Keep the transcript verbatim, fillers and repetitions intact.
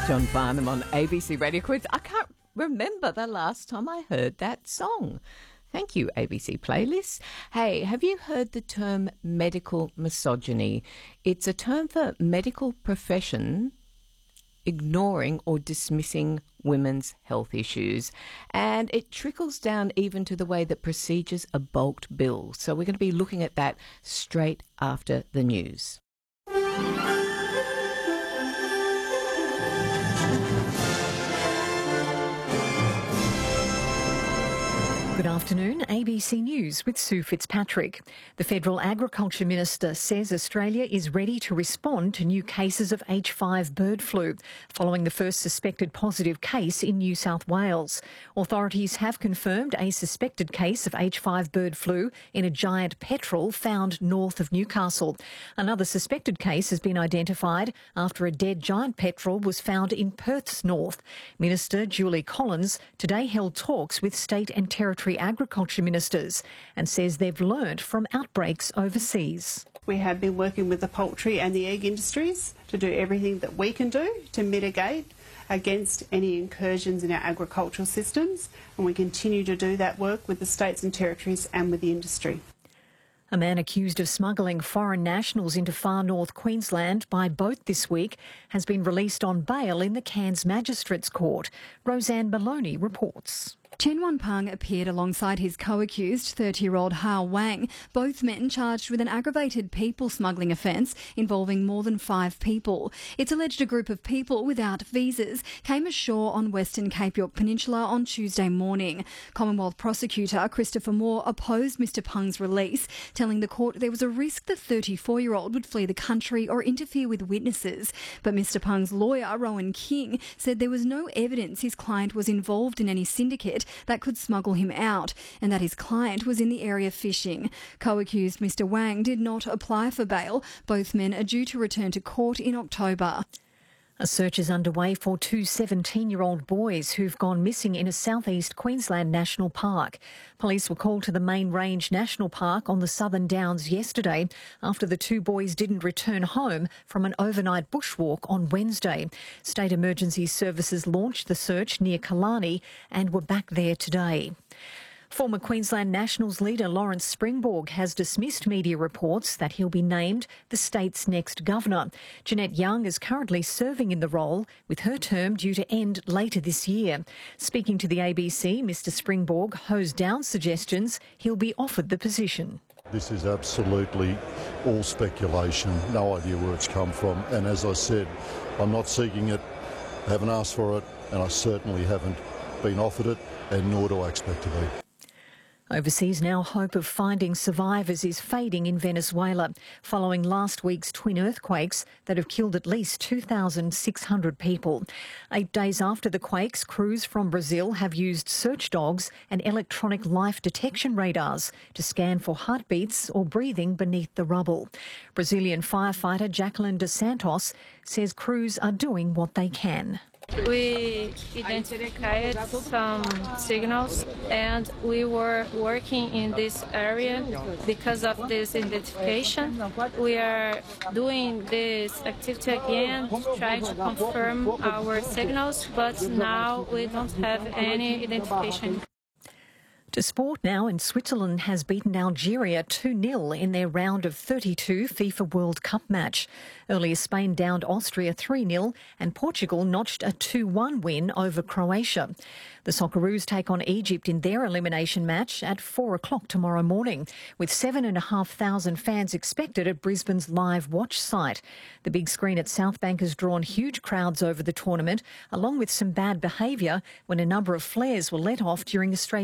John Farnham on A B C Radio Quiz. I can't remember the last time I heard that song. Thank you, A B C Playlist. Hey, have you heard the term medical misogyny? It's a term for medical profession ignoring or dismissing women's health issues, and it trickles down even to the way that procedures are bulked billed. So we're going to be looking at that straight after the news. Good afternoon, A B C News with Sue Fitzpatrick. The Federal Agriculture Minister says Australia is ready to respond to new cases of H five bird flu, following the first suspected positive case in New South Wales. Authorities have confirmed a suspected case of H five bird flu in a giant petrel found north of Newcastle. Another suspected case has been identified after a dead giant petrel was found in Perth's north. Minister Julie Collins today held talks with state and territory agriculture ministers and says they've learnt from outbreaks overseas. We have been working with the poultry and the egg industries to do everything that we can do to mitigate against any incursions in our agricultural systems, and we continue to do that work with the states and territories and with the industry. A man accused of smuggling foreign nationals into far north Queensland by boat this week has been released on bail in the Cairns Magistrates Court. Roseanne Maloney reports. Chen Wanpeng appeared alongside his co-accused thirty-year-old Hao Wang, both men charged with an aggravated people smuggling offence involving more than five people. It's alleged a group of people without visas came ashore on Western Cape York Peninsula on Tuesday morning. Commonwealth prosecutor Christopher Moore opposed Mr Peng's release, telling the court there was a risk the thirty-four-year-old would flee the country or interfere with witnesses. But Mr Peng's lawyer, Rowan King, said there was no evidence his client was involved in any syndicate that could smuggle him out, and that his client was in the area fishing. Co-accused Mr Wang did not apply for bail. Both men are due to return to court in October. A search is underway for two seventeen-year-old boys who've gone missing in a southeast Queensland national park. Police were called to the Main Range National Park on the Southern Downs yesterday after the two boys didn't return home from an overnight bushwalk on Wednesday. State Emergency Services launched the search near Killarney and were back there today. Former Queensland Nationals leader Lawrence Springborg has dismissed media reports that he'll be named the state's next governor. Jeanette Young is currently serving in the role, with her term due to end later this year. Speaking to the A B C, Mr Springborg hosed down suggestions he'll be offered the position. This is absolutely all speculation, no idea where it's come from, and as I said, I'm not seeking it, I haven't asked for it, and I certainly haven't been offered it, and nor do I expect to be. Overseas now, hope of finding survivors is fading in Venezuela following last week's twin earthquakes that have killed at least two thousand six hundred people. Eight days after the quakes, crews from Brazil have used search dogs and electronic life detection radars to scan for heartbeats or breathing beneath the rubble. Brazilian firefighter Jacqueline dos Santos says crews are doing what they can. We identified some signals and we were working in this area. Because of this identification, we are doing this activity again, trying to confirm our signals, but now we don't have any identification. To sport now, and Switzerland has beaten Algeria two nil in their round of thirty-two FIFA World Cup match. Earlier, Spain downed Austria three nil and Portugal notched a two one win over Croatia. The Socceroos take on Egypt in their elimination match at four o'clock tomorrow morning, with seven thousand five hundred fans expected at Brisbane's live watch site. The big screen at Southbank has drawn huge crowds over the tournament, along with some bad behaviour when a number of flares were let off during Australia's